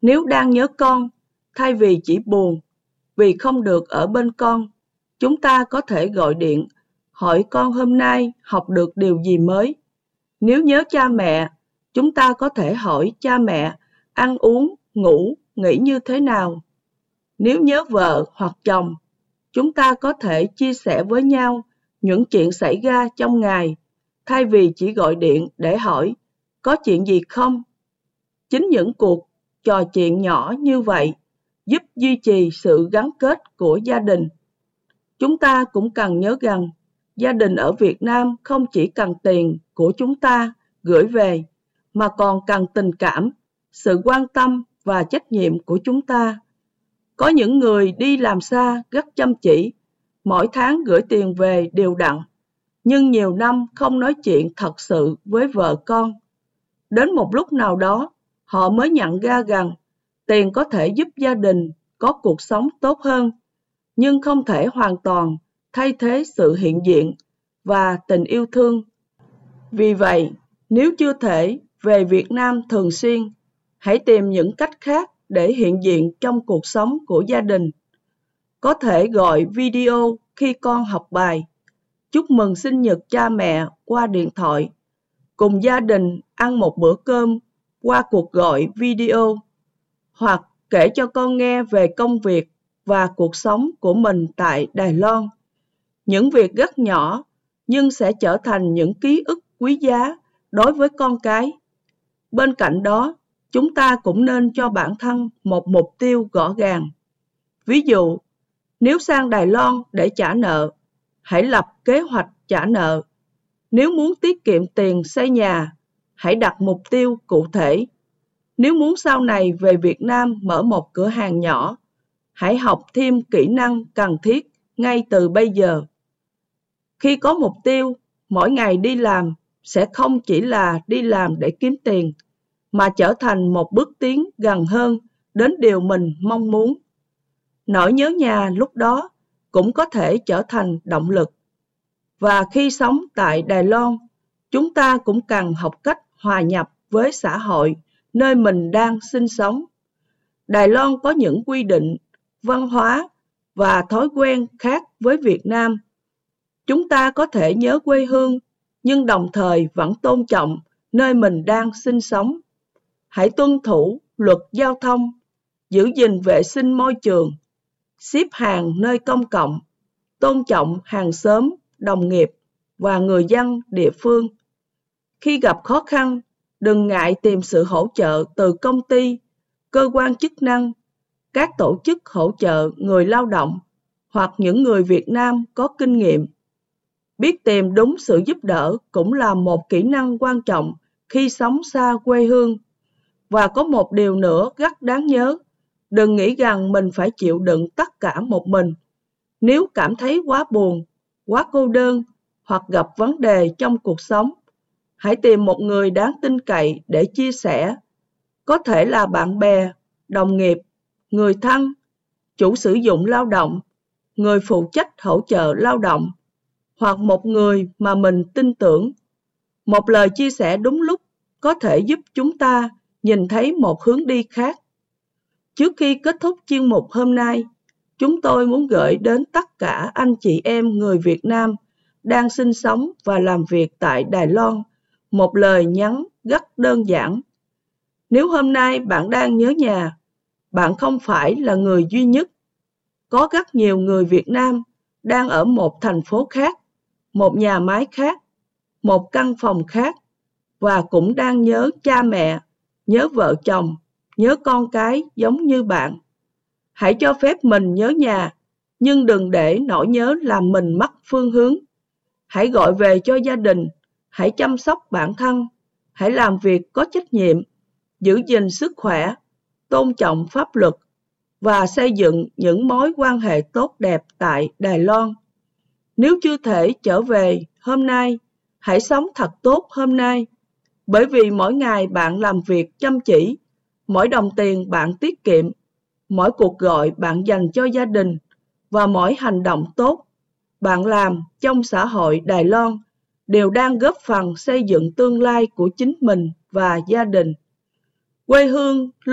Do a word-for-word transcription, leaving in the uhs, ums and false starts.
Nếu đang nhớ con, thay vì chỉ buồn vì không được ở bên con, chúng ta có thể gọi điện, hỏi con hôm nay học được điều gì mới. Nếu nhớ cha mẹ, chúng ta có thể hỏi cha mẹ ăn uống, ngủ, nghỉ như thế nào. Nếu nhớ vợ hoặc chồng, chúng ta có thể chia sẻ với nhau những chuyện xảy ra trong ngày, thay vì chỉ gọi điện để hỏi có chuyện gì không. Chính những cuộc trò chuyện nhỏ như vậy giúp duy trì sự gắn kết của gia đình. Chúng ta cũng cần nhớ rằng gia đình ở Việt Nam không chỉ cần tiền của chúng ta gửi về, mà còn cần tình cảm, sự quan tâm và trách nhiệm của chúng ta. Có những người đi làm xa rất chăm chỉ, mỗi tháng gửi tiền về đều đặn, nhưng nhiều năm không nói chuyện thật sự với vợ con. Đến một lúc nào đó, họ mới nhận ra rằng tiền có thể giúp gia đình có cuộc sống tốt hơn, nhưng không thể hoàn toàn thay thế sự hiện diện và tình yêu thương. Vì vậy, nếu chưa thể về Việt Nam thường xuyên, hãy tìm những cách khác để hiện diện trong cuộc sống của gia đình. Có thể gọi video khi con học bài, chúc mừng sinh nhật cha mẹ qua điện thoại, cùng gia đình ăn một bữa cơm qua cuộc gọi video, hoặc kể cho con nghe về công việc và cuộc sống của mình tại Đài Loan. Những việc rất nhỏ nhưng sẽ trở thành những ký ức quý giá đối với con cái. Bên cạnh đó, chúng ta cũng nên cho bản thân một mục tiêu rõ ràng. Ví dụ, nếu sang Đài Loan để trả nợ, hãy lập kế hoạch trả nợ. Nếu muốn tiết kiệm tiền xây nhà, hãy đặt mục tiêu cụ thể. Nếu muốn sau này về Việt Nam mở một cửa hàng nhỏ, hãy học thêm kỹ năng cần thiết ngay từ bây giờ. Khi có mục tiêu, mỗi ngày đi làm sẽ không chỉ là đi làm để kiếm tiền, mà trở thành một bước tiến gần hơn đến điều mình mong muốn. Nỗi nhớ nhà lúc đó cũng có thể trở thành động lực. Và khi sống tại Đài Loan, chúng ta cũng cần học cách hòa nhập với xã hội nơi mình đang sinh sống. Đài Loan có những quy định, văn hóa và thói quen khác với Việt Nam. Chúng ta có thể nhớ quê hương, nhưng đồng thời vẫn tôn trọng nơi mình đang sinh sống. Hãy tuân thủ luật giao thông, giữ gìn vệ sinh môi trường, xếp hàng nơi công cộng, tôn trọng hàng xóm, đồng nghiệp và người dân địa phương. Khi gặp khó khăn, đừng ngại tìm sự hỗ trợ từ công ty, cơ quan chức năng, các tổ chức hỗ trợ người lao động hoặc những người Việt Nam có kinh nghiệm. Biết tìm đúng sự giúp đỡ cũng là một kỹ năng quan trọng khi sống xa quê hương. Và có một điều nữa rất đáng nhớ, đừng nghĩ rằng mình phải chịu đựng tất cả một mình. Nếu cảm thấy quá buồn, quá cô đơn hoặc gặp vấn đề trong cuộc sống, hãy tìm một người đáng tin cậy để chia sẻ. Có thể là bạn bè, đồng nghiệp, người thân, chủ sử dụng lao động, người phụ trách hỗ trợ lao động, hoặc một người mà mình tin tưởng. Một lời chia sẻ đúng lúc có thể giúp chúng ta nhìn thấy một hướng đi khác. Trước khi kết thúc chuyên mục hôm nay, chúng tôi muốn gửi đến tất cả anh chị em người Việt Nam đang sinh sống và làm việc tại Đài Loan một lời nhắn rất đơn giản. Nếu hôm nay bạn đang nhớ nhà, bạn không phải là người duy nhất. Có rất nhiều người Việt Nam đang ở một thành phố khác, một nhà máy khác, một căn phòng khác, và cũng đang nhớ cha mẹ, nhớ vợ chồng, nhớ con cái giống như bạn. Hãy cho phép mình nhớ nhà, nhưng đừng để nỗi nhớ làm mình mất phương hướng. Hãy gọi về cho gia đình, hãy chăm sóc bản thân, hãy làm việc có trách nhiệm, giữ gìn sức khỏe, tôn trọng pháp luật và xây dựng những mối quan hệ tốt đẹp tại Đài Loan. Nếu chưa thể trở về hôm nay, hãy sống thật tốt hôm nay, bởi vì mỗi ngày bạn làm việc chăm chỉ, mỗi đồng tiền bạn tiết kiệm, mỗi cuộc gọi bạn dành cho gia đình và mỗi hành động tốt bạn làm trong xã hội Đài Loan đều đang góp phần xây dựng tương lai của chính mình và gia đình. Quê hương